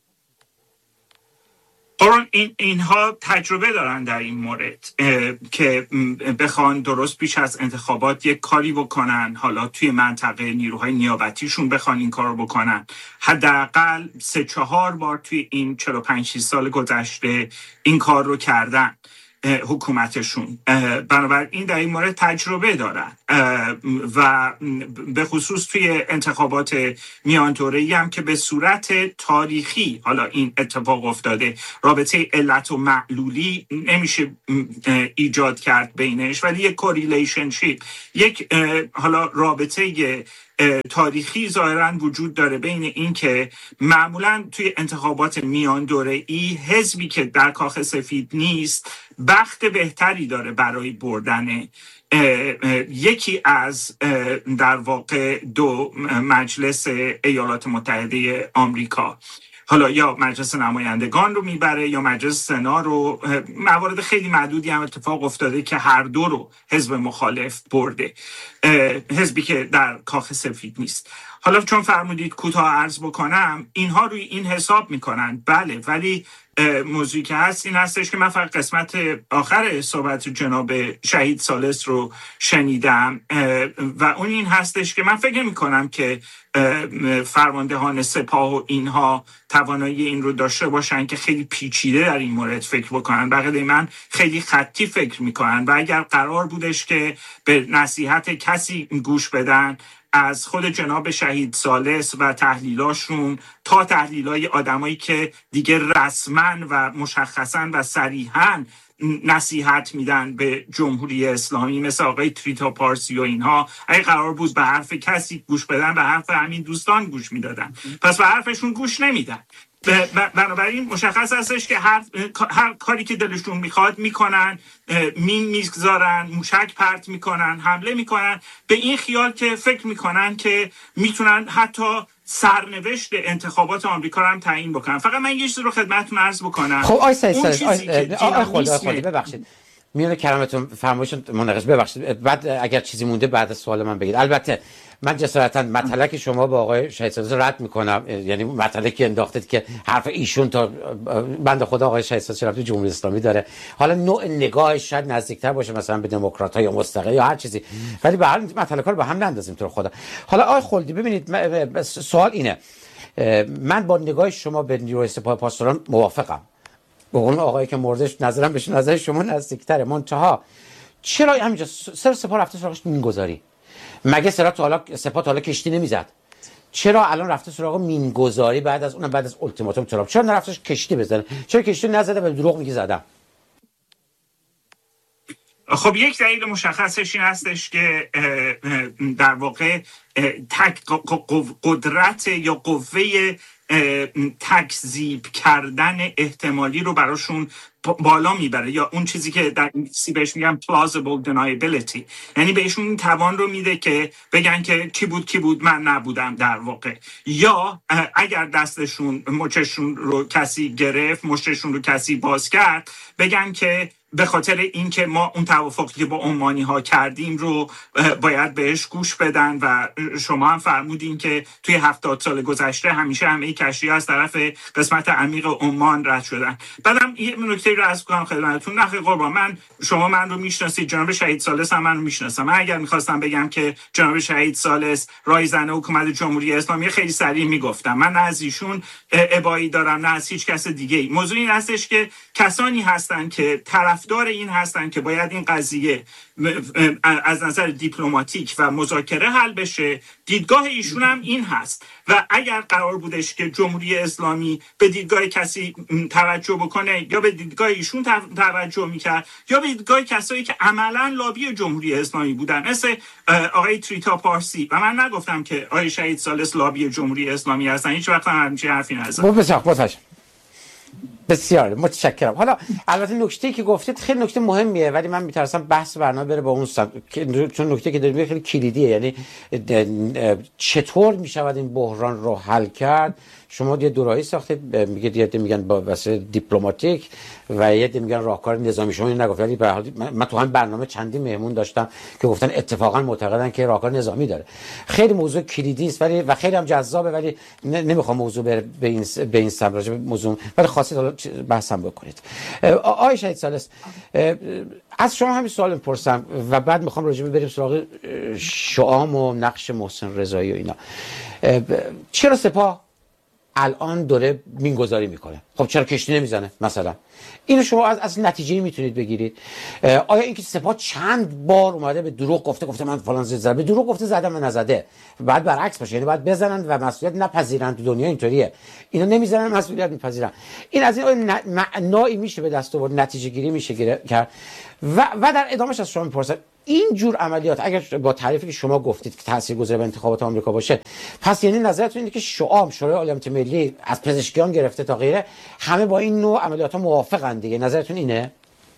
قرآن این اینها تجربه دارن در این مورد که بخوان درست پیش از انتخابات یک کاری بکنن، حالا توی منطقه نیروهای نیابتیشون بخوان این کار رو بکنن. حداقل سه چهار بار توی این چهل و پنج سال گذشته این کار رو کردن حکومتشون. بنابراین در این مورد تجربه دارن و به خصوص توی انتخابات میان دوره‌ای هم که به صورت تاریخی حالا این اتفاق افتاده، رابطه علت و معلولی نمیشه ایجاد کرد بینش، ولی یک کوریلیشنشیپ، یک حالا رابطه تاریخی ظاهراً وجود داره بین این که معمولاً توی انتخابات میان دوره‌ای حزبی که در کاخ سفید نیست بخت بهتری داره برای بردن یکی از در واقع دو مجلس ایالات متحده آمریکا. حالا یا مجلس نمایندگان رو میبره یا مجلس سنا رو. موارد خیلی معدودی هم اتفاق افتاده که هر دو رو حزب مخالف برده، حزبی که در کاخ سفید نیست. حالا چون فرمودید کوتاه عرض بکنم، اینها روی این حساب میکنن، بله، ولی موضوعی که هست این هستش که من فقط قسمت آخر صحبت جناب شهید ثالث رو شنیدم و اون این هستش که من فکر میکنم که فرماندهان سپاه و اینها توانایی این رو داشته باشن که خیلی پیچیده در این مورد فکر بکنن. بقیه من خیلی خطی فکر میکنن و اگر قرار بودش که به نصیحت کسی گوش بدن، از خود جناب شهید ثالث و تحلیلاشون تا تحلیلای آدمایی که دیگه رسما و مشخصا و صریحا نصیحت میدن به جمهوری اسلامی مثل آقای تریتا پارسی و اینها، اگه قرار بود به حرف کسی گوش بدن به حرف همین دوستان گوش میدادن، پس به حرفشون گوش نمیدن. بنابراین مشخص هستش که هر, هر کاری که دلشون میخواد میکنن، مین میگذارن، موشک پرت میکنن، حمله میکنن به این خیال که فکر میکنن که میتونن حتی سرنوشت انتخابات آمریکا رو هم تعیین بکنن. فقط من یه چیزی رو خدمتتون عرض بکنم. خب آی سید آی خدا خدا ببخشید میونه کلامتون فرمایشتون مناقشه، ببخشید بعد اگر چیزی مونده بعد از سوال من بگید. البته من جسارتا مطلقی شما با آقای شهید ثالث رد میکنم، یعنی مطلقی که انداختید که حرف ایشون تا بنده خدا آقای شهید ثالث رفت جمهوری اسلامی داره، حالا نوع نگاهش شاید نزدیکتر باشه مثلا به دموکرات‌ها یا مستقل یا هر چیزی، ولی به هر مطلقا رو با هم نندازیم تو خدا. حالا آقای خلدی ببینید سوال اینه، من با نگاه شما به نیروی سپاه پاسداران موافقم، به اون آقایی که مردش نظرم بشه نظر شما نزدیکتره، منتها چرا همینجا سر سپاه رفته سراغش مینگذاری؟ مگه سرا تا حالا سپاه تا حالا کشتی نمیزد؟ چرا الان رفته سراغ مینگذاری بعد از اون بعد از التیماتوم ترامپ؟ چرا نرفتش کشتی بزنه؟ چرا کشتی نزده؟ به دروغ میگه زدم. خب یک دلیل مشخصش این هستش که در واقع تک قدرت یا قوه تکذیب کردن احتمالی رو براشون بالا میبره، یا اون چیزی که در انگلیسی بهش میگن plausible deniability، یعنی بهشون این توان رو میده که بگن که کی بود کی بود من نبودم در واقع، یا اگر دستشون مچشون رو کسی گرفت، مشتشون رو کسی باز کرد، بگن که به خاطر اینکه ما اون توافقی که با عمانی ها کردیم رو باید بهش گوش بدن و شما هم فرمودین که توی هفتاد سال گذشته همیشه همه کشتی از طرف قسمت عمیق عمان رد شدن. بعدم یه نکته رو عرض کنم خدمتتون، نخ قربان، من شما من رو میشناسید، جناب شهید ثالث هم من رو میشناسم. من اگر میخواستم بگم که جناب شهید ثالث رایزنه حکومت جمهوری اسلامی خیلی سریع میگفتم، من نه از ایشون ابایی دارم نه از هیچ کس دیگه ای. موضوع این هستش که کسانی هستن که طرفدار این هستن که باید این قضیه از نظر دیپلماتیک و مذاکره حل بشه، دیدگاه ایشون هم این هست و اگر قرار بودش که جمهوری اسلامی به دیدگاه کسی توجه بکنه یا به دیدگاه ایشون توجه میکرد یا به دیدگاه کسایی که عملا لابی جمهوری اسلامی بودن مثل آقای تریتا پارسی، و من نگفتم که آقای شهید ثالث لابی جمهوری اسلامی هستن، هیچ وقت هم همچین حرفی نزدم. بسیار بسیار متشکرم. حالا البته نکته‌ای که گفتید خیلی نکته مهمیه، ولی من میترسم بحث برنامه بره با اون سمت، چون نکته که داریم خیلی کلیدیه، یعنی چطور میشود این بحران رو حل کرد. شما یه دوراهی ساختید، میگه دیگه میگن با واسه دیپلماتیک و یه دیگه میگن راهکار نظامی. شما اینو نگفتید، ولی به هر حال من تو همین برنامه چندی مهمون داشتم که گفتن اتفاقا معتقدن که راهکار نظامی داره. خیلی موضوع کلیدی است ولی و خیلی هم جذابه، ولی نمیخوام موضوع به این به این سمت راجع به موضوع، ولی خواستید حالا بحثم بکنید. آقای شهید ثالث، از شما همین سوال میپرسم و بعد میخوام راجع به بریم سراغ شام و نقش محسن رضایی و اینا. چرا سپاه الان داره مینگذاری میکنه؟ خب چرا کشتی نمیزنه مثلا؟ اینو شما از از نتیجه میتونید بگیرید. آیا اینکه سپاه چند بار اومده به دروغ گفته گفته من فلان زدم، به دروغ گفته زدم و نزده، بعد برعکس باشه، یعنی باید بزنن و مسئولیت نپذیرن؟ تو دنیا اینطوریه، اینا نمیزنن مسئولیت میپذیرن. این از این معنایی میشه به دست آورد، نتیجه گیری میشه کرد. و و در ادامهش از شما میپرسم این جور عملیات اگر با تعریفی که شما گفتید که تاثیرگذار به انتخابات آمریکا باشه، پس یعنی نظرتون اینه که شعام شورای عالمیت ملی از پزشکیان گرفته تا غیره همه با این نوع عملیات ها موافقن دیگه؟ نظرتون اینه؟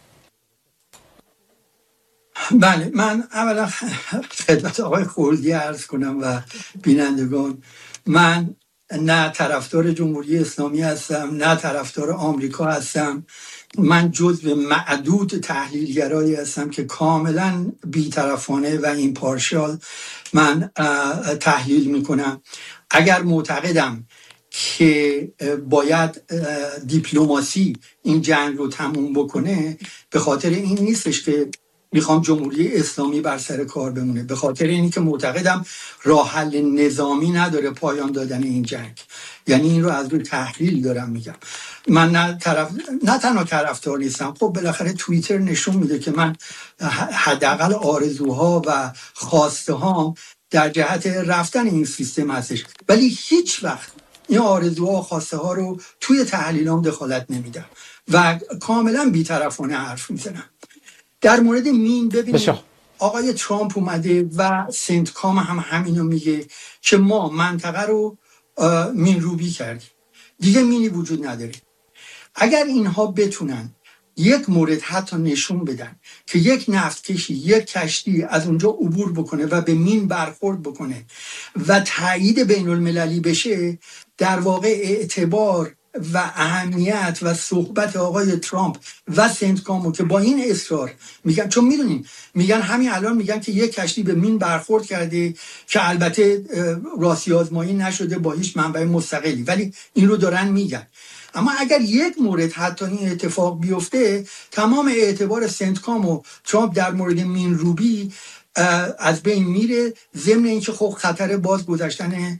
بله، من اولا خدمت آقای خلدی عرض کنم و بینندگان، من نه طرفدار جمهوری اسلامی هستم، نه طرفدار آمریکا هستم. من جزو معدود تحلیلگرایی هستم که کاملا بی‌طرفانه و ایمپارشال من تحلیل میکنم. اگر معتقدم که باید دیپلماسی این جنگ رو تموم بکنه، به خاطر این نیستش که میخوام جمهوری اسلامی بر سر کار بمونه، به خاطر اینی که معتقدم راه حل نظامی نداره پایان دادن این جنگ. یعنی این رو از روی تحلیل دارم میگم. من نه طرف نه تنها طرفدار نیستم، خب بالاخره توییتر نشون میده که من حداقل آرزوها و خواسته هام در جهت رفتن این سیستم هستش، ولی هیچ وقت این آرزوها و خواسته ها رو توی تحلیلام دخالت نمیدم و کاملا بی‌طرفانه حرف میزنم. در مورد مین ببینید آقای ترامپ اومده و سنتکام هم همینو میگه که ما منطقه رو مین روبی کردیم، دیگه مینی وجود نداره. اگر اینها بتونن یک مورد حتی نشون بدن که یک نفتکشی یک کشتی از اونجا عبور بکنه و به مین برخورد بکنه و تایید بین المللی بشه، در واقع اعتبار و اهمیت و صحبت آقای ترامپ و سنتکامو که با این اصرار میگن، چون میدونین میگن همین الان میگن که یک کشتی به مین برخورد کرده که البته راستی آزمایی نشده با هیچ منبع مستقلی، ولی این رو دارن میگن. اما اگر یک مورد حتی این اتفاق بیفته، تمام اعتبار سنتکام و ترامپ در مورد مین روبی از بین میره، ضمن اینکه خب خطر باز گذشتن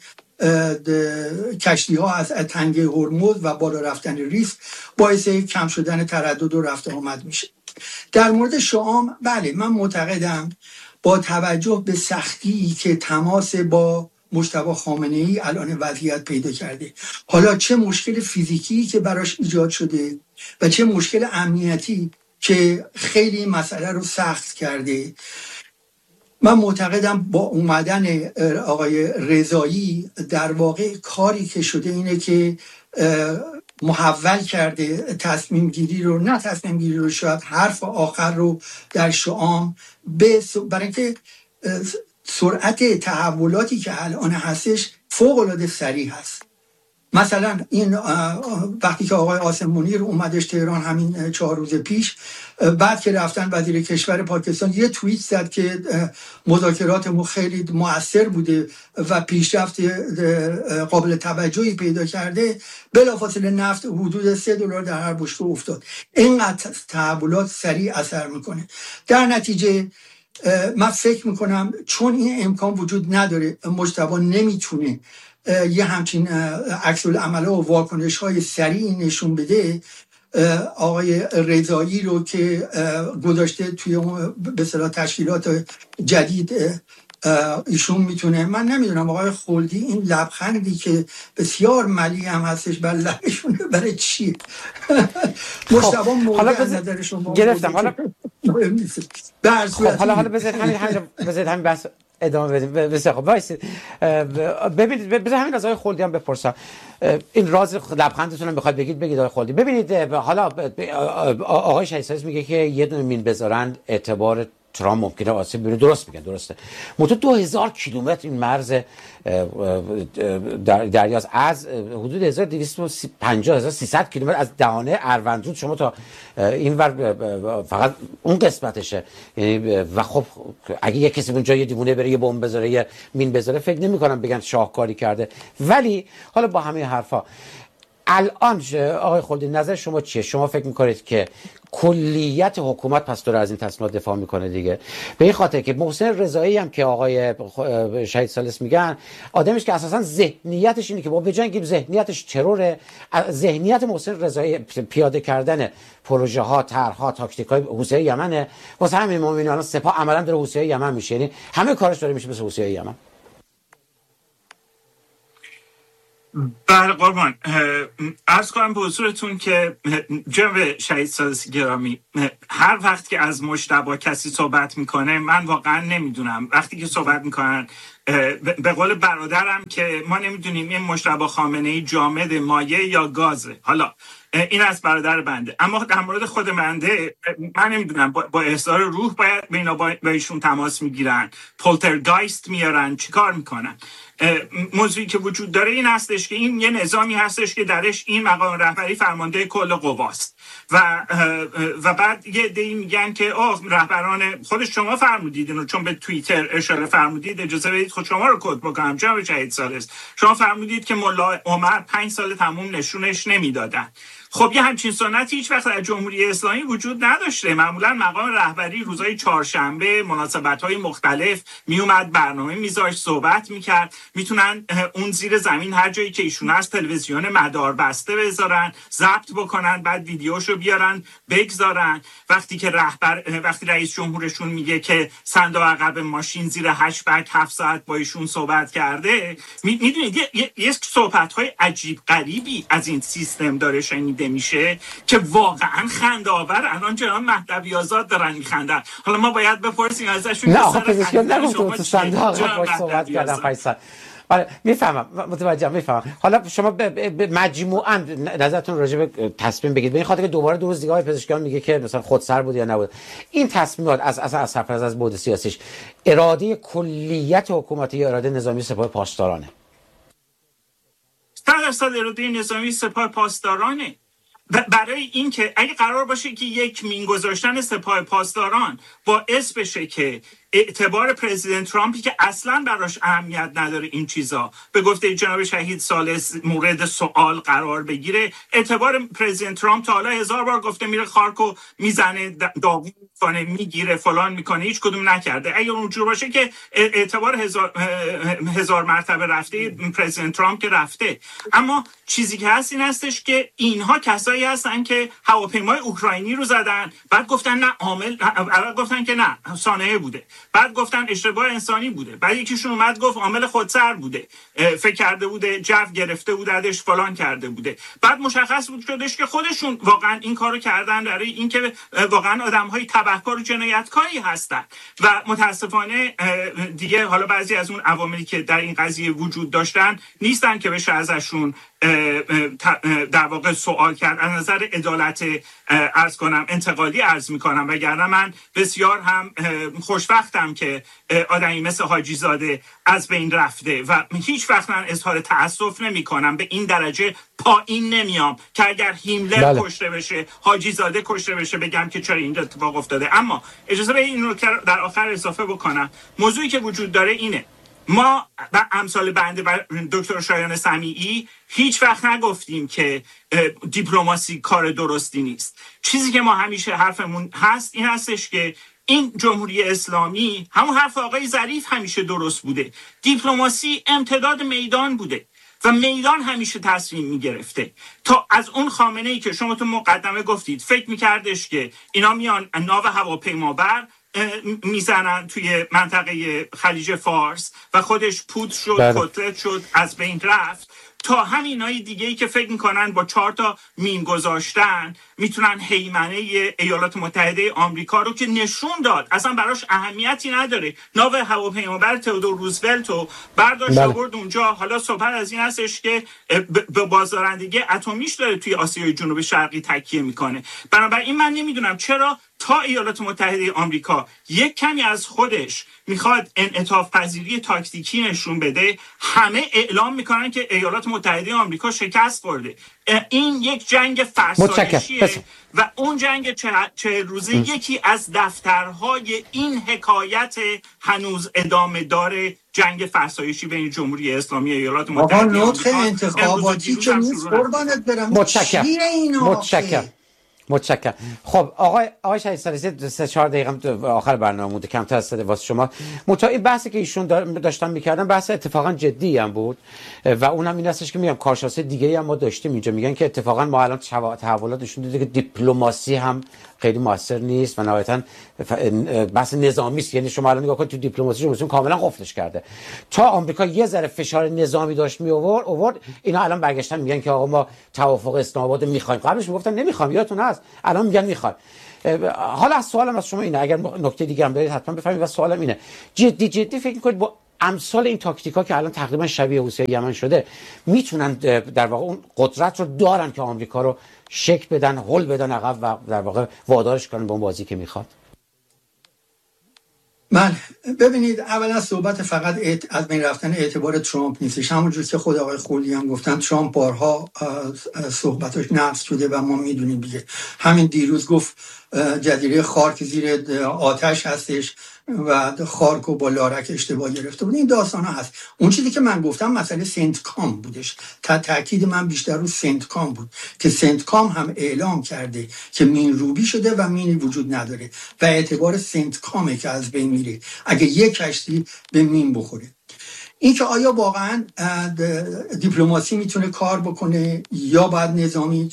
کشتی ها از تنگه هرمز و بالا رفتن ریسک باعث کم شدن تردد و رفت آمد میشه. در مورد شام، بله من معتقدم با توجه به سختی که تماس با مجتبی خامنه‌ای الان وضعیت پیدا کرده، حالا چه مشکل فیزیکی که براش ایجاد شده و چه مشکل امنیتی که خیلی مسئله رو سخت کرده، من معتقدم با اومدن آقای رضایی در واقع کاری که شده اینه که محول کرده تصمیم گیری رو، نه تصمیم گیری رو، شاید حرف آخر رو در شام، به برای اینکه سرعت تحولاتی که الان هستش فوق العاده سریع هست. مثلا این وقتی که آقای قاسم منیر اومدش تهران همین چهار روز پیش، بعد که رفتن وزیر کشور پاکستان یه توییت زد که مذاکرات ما خیلی مؤثر بوده و پیشرفت قابل توجهی پیدا کرده، بلافاصله نفت حدود سه دلار در هر بشکه افتاد. اینقدر تحولات سریع اثر میکنه. در نتیجه من فکر میکنم چون این امکان وجود نداره، مجتبی نمیتونه یه همچین عکس العمل و واکنش های سریعی نشون بده، آقای رضایی رو که گذاشته توی به اصطلاح تشکیلات جدید ایشون میتونه. من نمیدونم آقای خلدی این لبخندی که بسیار ملی هم هستش بر لبشونه برای چی؟ مجتبی موضوع از نظر شما گرفتم. حالا خب حالا حالا بذارید همین همین بذارید همین بحث ادامه بدیم. بسیار خب وایسید ببینید، بذار همین از آقای خلدی هم بپرسم این راز لبخندتون رو بخواید بگید بگید آقای خلدی. ببینید حالا آقای شهیدسادس میگه که یه دونه مین بذارن اعتبار ترامپ ممکنه آسیب ببینه. درست میگن، درسته. متو دو هزار کیلومتر این مرز دریاست، از حدود هزار و دویست و پنجاه هزار و سیصد کیلومتر از دهانه اروندرود شما تا این ور فقط اون قسمتشه. و خب اگه یه کسی اونجا یه دیوونه بره یه بمب بذاره یه مین بذاره، فکر نمی‌کنم بگن شاهکاری کرده. ولی حالا با همه حرفا الان آقای خلدی نظر شما چیه؟ شما فکر میکنید که کلیت حکومت پس داره از این تصمیمات دفاع میکنه دیگه؟ به این خاطر که محسن رضایی هم که آقای شهیدسادس میگن آدمش که اساسا ذهنیتش اینه که با بجنگیم، ذهنیتش تروره. ذهنیت محسن رضایی پیاده کردن پروژه ها، طرح‌ها، تاکتیک‌های حوثی یمنه. واسه همین ما میبینیم الان سپاه عملاً داره حوثی یمن میشه، یعنی همه کارش داره میشه مثل حوثی یمن. بله قربان، عرض کنم به حضورتون که جناب شهیدسادس گرامی، هر وقت که از مجتبی کسی صحبت میکنه من واقعا نمیدونم، وقتی که صحبت میکنن به قول برادرم که ما نمیدونیم این مجتبی خامنه‌ای جامد مایع یا گازه. حالا این از برادر بنده، اما در مورد خود بنده من نمیدونم با, با احضار روح باید بینا با ایشون تماس میگیرن، پولترگایست میارن، چیکار میکنن؟ موضوعی که وجود داره این هستش که این یه نظامی هستش که درش این مقام رهبری فرمانده کل قواست و و بعد یه عده‌ای میگن که آه رهبران خود شما فرمودید اینو، چون به توییتر اشاره فرمودید، اجازه بدید خود شما رو کد بکنم جناب شهید ثالث. شما فرمودید که ملا عمر پنج سال تموم نشونش نمیدادن. خب یه همچین سنتی هیچ وقت در جمهوری اسلامی وجود نداشته. معمولا مقام رهبری روزهای چهارشنبه مناسبت‌های مختلف میومد، برنامه میذاشت، صحبت میکرد. میتونن اون زیر زمین هر جایی که ایشون از تلویزیون مدار بسته بذارن، ضبط بکنن، بعد ویدیوشو بیارن بگذارن. وقتی که رهبر وقتی رئیس جمهورشون میگه که صندوق عقب ماشین زیر هشبک هفت ساعت با ایشون صحبت کرده، میدونید یه, یه صحبت‌های عجیب غریبی از این سیستم داره شنیده میشه که واقعا خنده‌آور. الان جناب مهدوی آزاد دارن میخندن. حالا ما باید بپرسیم ازشون نه آخه پزشکیان نگفتم تو صندوق باش صحبت کردم فیصل. آره میفهمم، متوجهم، میفهمم. حالا شما به مجموعاً نظرتون راجع به تصمیم بگید. به این خاطر که دوباره دو روز دیگه های پزشکیان میگه که مثلا خودسر بود یا نبود. این تصمیمات از از از سرپرست از بعد سیاسیش اراده کلیت حکومتی یا اراده نظامی سپاه پاسدارانه؟ صد درصد اراده نظامی سپاه پاسدارانه. برای اینکه اگه قرار باشه که یک مین گذاشتن سپاه پاسداران باعث بشه که اعتبار پرزیدنت ترامپی که اصلا براش اهمیت نداره این چیزا به گفته جناب شهید ثالث مورد سوال قرار بگیره، اعتبار پرزیدنت ترامپ تا حالا هزار بار گفته میره خارکو میزنه، داغون میکنه، میگیره، فلان میکنه، هیچ کدوم نکرده. اگه اونجور باشه که اعتبار هزار, هزار مرتبه رفته پرزیدنت ترامپ که رفته. اما چیزی که هست این هستش که اینها کسایی هستن که هواپیمای اوکراینی رو زدن، بعد گفتن نه عامل، اول گفتن که نه سانحه بوده، بعد گفتن اشتباه انسانی بوده، بعد یکیشون اومد گفت عامل خودسر بوده، فکر کرده بوده جو گرفته بوده ازش فلان کرده بوده. بعد مشخص بود شدش که خودشون واقعا این کارو کردن برای اینکه واقعا آدم‌های تبهکار و جنایتکاری هستن و متاسفانه دیگه حالا بعضی از اون عواملی که در این قضیه وجود داشتن نیستن که بشه ازشون در واقع سوال کرد. از نظر عدالت عرض کنم انتقادی عرض میکنم، وگرنه من بسیار هم خوشبختم که آدمی مثل حاجی زاده از بین رفته و هیچ وقت من اظهار تأسف نمی کنم، به این درجه پایین نمیام که اگر هیملر بله. کشته بشه، حاجی زاده کشته بشه بگم که چرا این اتفاق افتاده. اما اجازه بدید این رو در آخر اضافه بکنم. موضوعی که وجود داره اینه، ما به امثال بنده و دکتر شایان سمیعی هیچ وقت نگفتیم که دیپلماسی کار درستی نیست. چیزی که ما همیشه حرفمون هست این هستش که این جمهوری اسلامی، همون حرف آقای ظریف همیشه درست بوده، دیپلماسی امتداد میدان بوده و میدان همیشه تصمیم میگرفته. تا از اون خامنه‌ای که شما تو مقدمه گفتید فکر میکردش که اینا میان ناو هواپیمابر میزنن توی منطقه خلیج فارس و خودش پودر شد، کتلت شد، از بین رفت، تا همینای دیگه‌ای که فکر میکنن با چهار تا مین گذاشتن میتونن هیمنه ایالات متحده آمریکا رو که نشون داد اصلا براش اهمیتی نداره، ناو هواپیمابر تئودور روزولت رو برداشت آورد اونجا. حالا صحبت از این هستش که به بازدارندگی اتمیش داره توی آسیای جنوب شرقی تکیه میکنه. بنابراین من نمیدونم چرا تا ایالات متحده آمریکا یک کمی از خودش میخواد انعطاف پذیری تاکتیکی نشون بده، همه اعلام میکنن که ایالات متحده آمریکا شکست خورده. این یک جنگ فرسایشیه و اون جنگ چهل روزه م. یکی از دفترهای این حکایت هنوز ادامه داره، جنگ فرسایشی بین جمهوری اسلامی ایالات متحده آمریکا. آقا نطق انتخاباتی که نیست قربانت برم. متشکرم متشکرم متشکرم. خب آقای آقای شهید ثالثی سه چهار دقیقه آخر برنامه مونده، کمتر از واسه شما. متأ بحثی که ایشون داشتن میکردن بحث اتفاقا جدی هم بود و اونم این هستش که میگم کارشناسی دیگه هم ما داشتیم اینجا، میگن که اتفاقا ما الان تحولات نشون داده که دیپلماسی هم خیلی موثر نیست و نهایتا بحث نظامی است. یعنی شما الان نگاه کنید تو دیپلماسی رو کاملا قفلش کرده. تا آمریکا یه ذره فشار نظامی داشت می آورد آورد اینا الان برگشتن میگن که آقا ما توافق اسلام آباد میخوایم. قبلش میگفتن نمیخوام، یادتون هست، الان میگن میخوایم. حالا سوالم از شما اینه، اگر نکته دیگه هم دارید حتما بفرمایید. و سوالم اینه، جدی جدی فکر میکنید با امثال این تاکتیکا که الان تقریبا شبیه حوثی یمن شده میتونن در واقع اون قدرت رو دارن که آمریکا رو شک بدن، هول بدن عقب و در واقع وادارش کنن به اون بازی که میخواد. من ببینید اولا صحبت فقط از بین رفتن اعتبار ترامپ نیستش. همونجور که خود آقای خولدی هم گفتن ترامپ بارها صحبتش نقص شده و ما میدونیم دیگه. همین دیروز گفت جزیره خارک زیر آتش هستش و خارک و با لارک اشتباه گرفته بود. این داستان ها هست. اون چیزی که من گفتم مسئله سنت کام بودش. تا تاکید من بیشتر رو سنت کام بود که سنت کام هم اعلام کرده که مین روبی شده و مینی وجود نداره و اعتبار سنت کامه که از بین میره اگه یک کشتی به مین بخوره. این که آیا واقعا دیپلماسی میتونه کار بکنه یا باید نظامی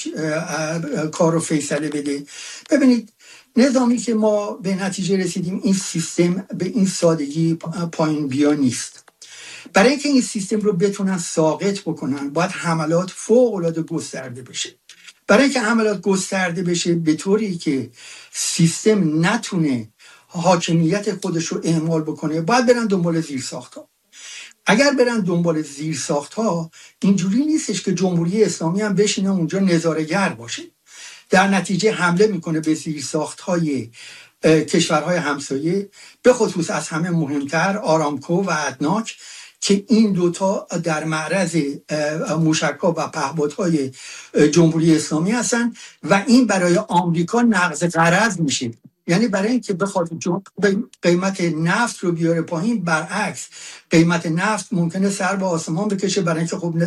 کار رو فیصله بده؟ ببینید نظامی که ما به نتیجه رسیدیم این سیستم به این سادگی پایین بیا نیست. برای اینکه این سیستم رو بتونن ساقط بکنن باید حملات فوق العاده گسترده بشه. برای اینکه حملات گسترده بشه به طوری که سیستم نتونه حاکمیت خودش رو اعمال بکنه باید برن دنبال زیرساخت‌ها. اگر برن دنبال زیرساخت‌ها اینجوری نیستش که جمهوری اسلامی هم بشینه اونجا نظاره‌گر باشه. در نتیجه حمله میکنه به زیرساخت‌های کشورهای همسایه، به خصوص از همه مهمتر آرامکو و ادناک که این دوتا در معرض موشک‌ها و پهپادهای جمهوری اسلامی هستن و این برای آمریکا نقض غرض میشه. یعنی برای اینکه بخواد قیمت نفت رو بیاره پایین، برعکس قیمت نفت ممکنه سر به آسمان بکشه. برای اینکه خب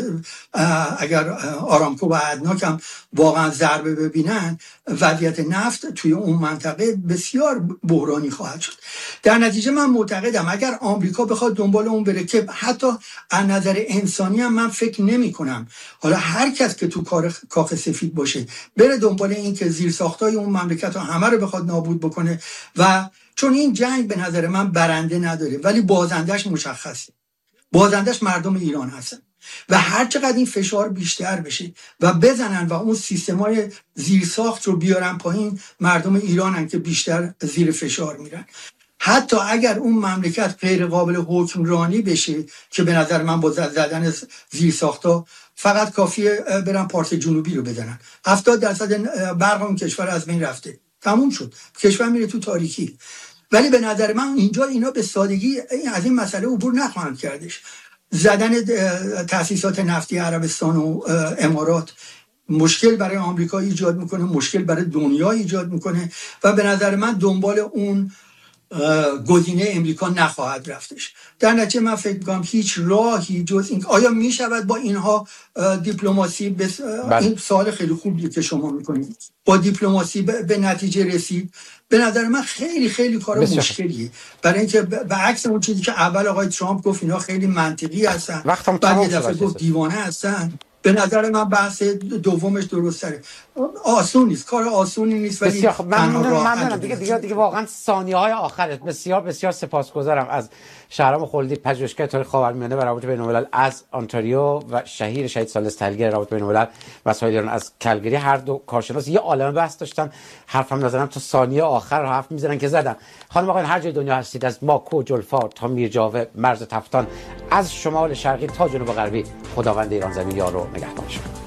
اگر آرامکو و ادناک هم واقعا ضربه ببینن وضعیت نفت توی اون منطقه بسیار بحرانی خواهد شد. در نتیجه من معتقدم اگر آمریکا بخواد دنبال اون بره که حتی از نظر انسانی هم من فکر نمی کنم حالا هر کس که تو کار کاخ سفید باشه بره دنبال این که زیرساختای اون مملکت ها همه رو بخواد نابود بکنه و چون این جنگ به نظر من برنده نداره ولی بازندش مشخصه. بازندش مردم ایران هستن و هر چقدر این فشار بیشتر بشه و بزنن و اون سیستمای زیرساخت رو بیارن پایین، مردم ایرانن که بیشتر زیر فشار میرن. حتی اگر اون مملکت غیر قابل حکمرانی بشه که به نظر من با زدن زیرساخت‌ها فقط کافیه برن پارس جنوبی رو بزنن، هفتاد درصد برق اون کشور از بین رفته، تموم شد، کشور میره تو تاریکی. ولی به نظر من اینجا اینا به سادگی از این مسئله عبور نخواهند کردش. زدن تأسیسات نفتی عربستان و امارات مشکل برای آمریکا ایجاد میکنه، مشکل برای دنیا ایجاد میکنه و به نظر من دنبال اون گزینه امریکا نخواهد رفتش. در نتیجه من فکر میکنم هیچ راهی جز این آیا میشود با اینها دیپلماسی بس... این سوال خیلی خوبیه که شما میکنید، با دیپلماسی به, به نتیجه رسید؟ به نظر من خیلی خیلی کار مشکلیه، برای اینکه به عکس اون چیزی که اول آقای ترامپ گفت اینا خیلی منطقی هستن بعد یه دفعه گفت دیوانه هستن. به نظر من بحث دومش درسته. آسون نیست، کار آسونی نیست ولی بسیار خب. ممنونم ممنونم دیگه دیگه دیگه واقعا ثانیه های آخره. بسیار بسیار سپاسگزارم از شهرام خلدی، پژوهشگر تاریخ خاورمیانه و روابط بین‌الملل از آنتاریو و شهیر شهید ثالث تحلیلگر روابط بین‌الملل مسائل ایران از کلگری. هر دو کارشناس یه عالمه بحث داشتن، حرفم نزدم تا ثانیه آخر حرف میزنن که زدن. خانم آقایان هر جای دنیا هستید، از ماکو جلفا تا میرجاوه مرز تفتان، از شمال شرقی تا جنوب غربی، خداوند ایران زمین یار و نگهدار شما.